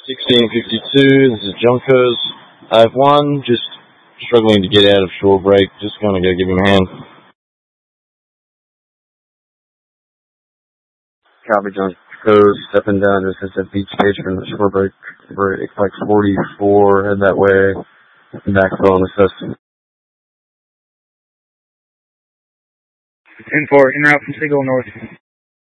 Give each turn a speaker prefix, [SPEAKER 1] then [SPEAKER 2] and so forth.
[SPEAKER 1] 1652, this is Junkers. I have one just struggling to get out of shore break. Just going to go give him a hand.
[SPEAKER 2] Copy, Junkers. Stepping down just at the beach stage from the shore break. Break like 44, head that way. Backfill and assist.
[SPEAKER 3] 10-4, en route from Seagull North.